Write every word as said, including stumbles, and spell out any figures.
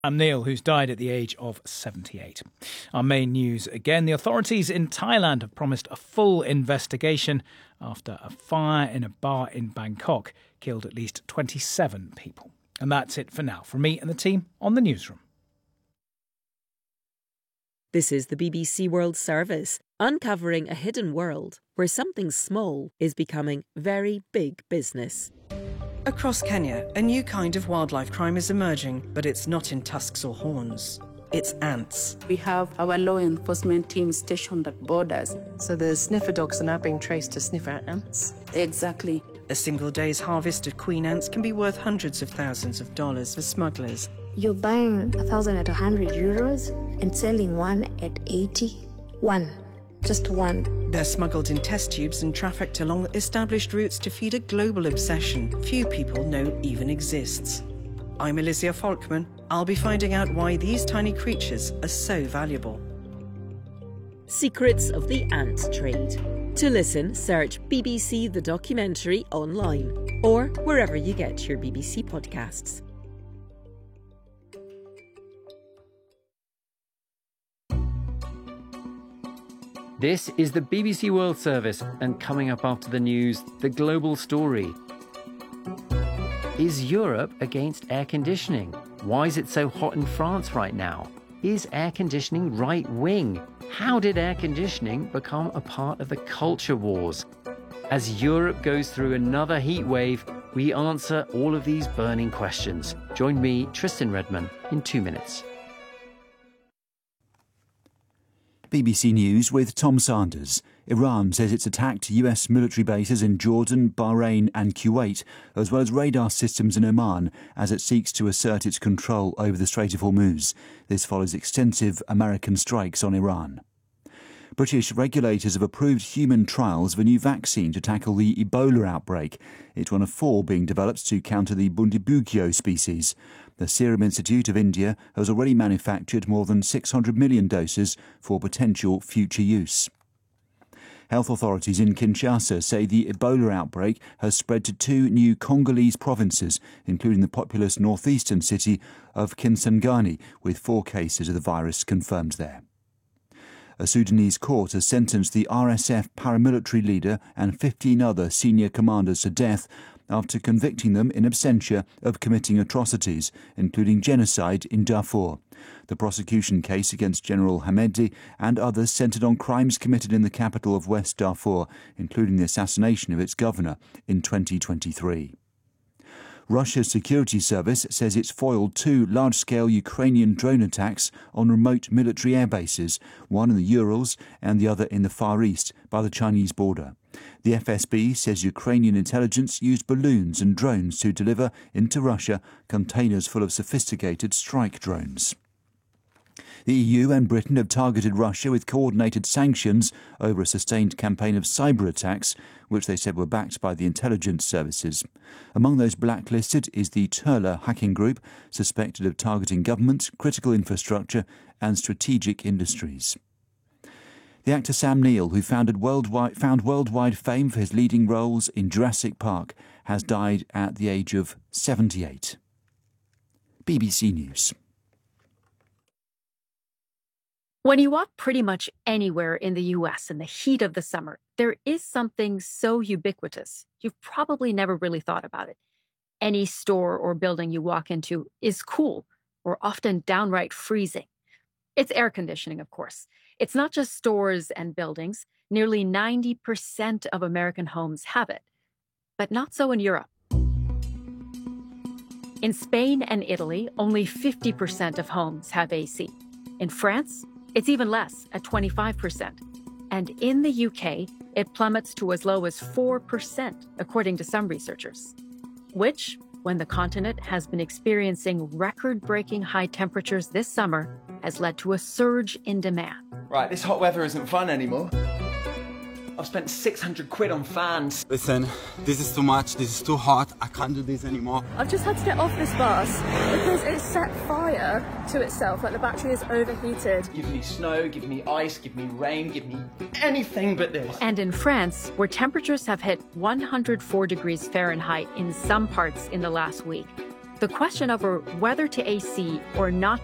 Sam Neill, who's died at the age of seventy-eight. Our main news again. The authorities in Thailand have promised a full investigation after a fire in a bar in Bangkok killed at least twenty-seven people. And that's it for now from me and the team on the newsroom. This is the B B C World Service, uncovering a hidden world where something small is becoming very big business. Across Kenya, a new kind of wildlife crime is emerging, but it's not in tusks or horns. It's ants. We have our law enforcement team stationed at borders. So the sniffer dogs are now being traced to sniffer ants? Exactly. A single day's harvest of queen ants can be worth hundreds of thousands of dollars for smugglers. You're buying a thousand at a hundred euros and selling one at eighty. One. Just one. They're smuggled in test tubes and trafficked along established routes to feed a global obsession few people know even exists. I'm Alicia Folkman. I'll be finding out why these tiny creatures are so valuable. Secrets of the Ant Trade. To listen, search B B C The Documentary online or wherever you get your B B C podcasts. This is the B B C World Service, and coming up after the news, the global story. Is Europe against air conditioning? Why is it so hot in France right now? Is air conditioning right-wing? How did air conditioning become a part of the culture wars? As Europe goes through another heat wave, we answer all of these burning questions. Join me, Tristan Redman, in two minutes. B B C News with Tom Sanders. Iran says it's attacked U S military bases in Jordan, Bahrain and Kuwait, as well as radar systems in Oman, as it seeks to assert its control over the Strait of Hormuz. This follows extensive American strikes on Iran. British regulators have approved human trials of a new vaccine to tackle the Ebola outbreak. It's one of four being developed to counter the Bundibugyo species. The Serum Institute of India has already manufactured more than six hundred million doses for potential future use. Health authorities in Kinshasa say the Ebola outbreak has spread to two new Congolese provinces, including the populous northeastern city of Kisangani, with four cases of the virus confirmed there. A Sudanese court has sentenced the R S F paramilitary leader and fifteen other senior commanders to death after convicting them in absentia of committing atrocities, including genocide in Darfur. The prosecution case against General Hamedi and others centred on crimes committed in the capital of West Darfur, including the assassination of its governor in twenty twenty-three. Russia's security service says it's foiled two large-scale Ukrainian drone attacks on remote military air bases, one in the Urals and the other in the Far East by the Chinese border. The F S B says Ukrainian intelligence used balloons and drones to deliver into Russia containers full of sophisticated strike drones. The E U and Britain have targeted Russia with coordinated sanctions over a sustained campaign of cyber attacks, which they said were backed by the intelligence services. Among those blacklisted is the Turla hacking group, suspected of targeting government, critical infrastructure and strategic industries. The actor Sam Neill, who founded worldwide, found worldwide fame for his leading roles in Jurassic Park, has died at the age of seventy-eight. B B C News. When you walk pretty much anywhere in the U S in the heat of the summer, there is something so ubiquitous, you've probably never really thought about it. Any store or building you walk into is cool, or often downright freezing. It's air conditioning, of course. It's not just stores and buildings. Nearly ninety percent of American homes have it. But not so in Europe. In Spain and Italy, only fifty percent of homes have A C. In France, it's even less, at twenty-five percent. And in the U K, it plummets to as low as four percent, according to some researchers. Which, when the continent has been experiencing record-breaking high temperatures this summer, has led to a surge in demand. Right, this hot weather isn't fun anymore. I've spent six hundred quid on fans. Listen, this is too much, this is too hot, I can't do this anymore. I've just had to get off this bus because it set fire to itself, like the battery is overheated. Give me snow, give me ice, give me rain, give me anything but this. And in France, where temperatures have hit one hundred four degrees Fahrenheit in some parts in the last week, The question over whether to A C or not